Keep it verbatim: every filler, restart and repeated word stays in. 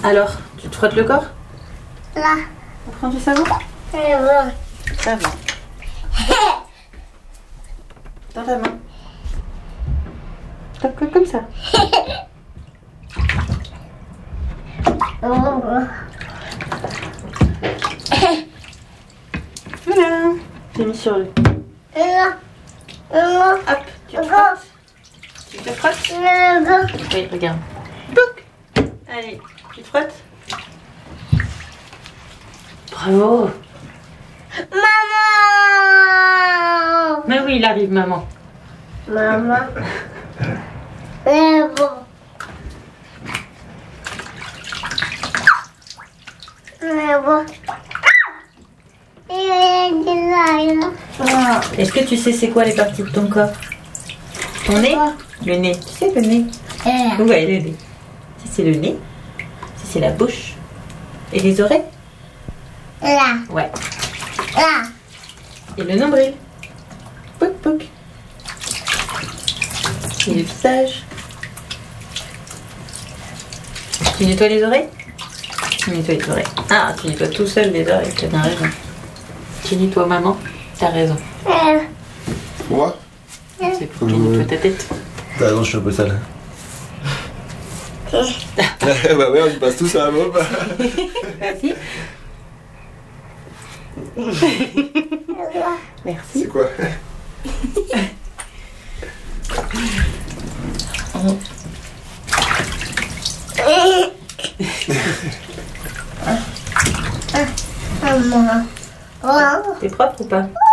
Alors, tu te frottes le corps? Là. Prends du savon? C'est bon. Savon. Dans ta main. Top, comme, comme ça. Voilà. J'ai mis sur le... Là. Là. Hop, tu te frottes. Tu te frottes? Là. Oui, regarde. Pouc. Allez, tu te frottes. Bravo. Maman. Mais oui, il arrive, maman. Maman. C'est bon. C'est bon. Il est là, là. Est-ce que tu sais c'est quoi les parties de ton corps? Ton nez? Le nez. Tu sais le nez? Là. Ouais, le nez. Ça c'est le nez. Ça c'est la bouche. Et les oreilles? Là. Ouais. Là. Et le nombril. Pouc pouc. Et le visage. Tu nettoies les oreilles? Tu nettoies les oreilles. Ah, tu nettoies tout seul les oreilles, t'as bien raison. Tu nettoies maman, t'as raison. Là. Moi? C'est pour que tu nettoies ta tête. T'as raison, je suis un peu sale. Bah ouais, on y passe tous à la mob. Merci. Merci. C'est quoi? Maman. T'es propre ou pas?